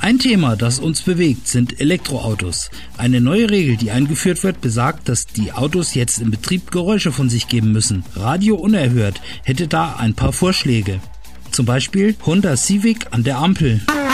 Ein Thema, das uns bewegt, sind Elektroautos. Eine neue Regel, die eingeführt wird, besagt, dass die Autos jetzt im Betrieb Geräusche von sich geben müssen. Radio unerhört hätte da ein paar Vorschläge. Zum Beispiel Honda Civic an der Ampel.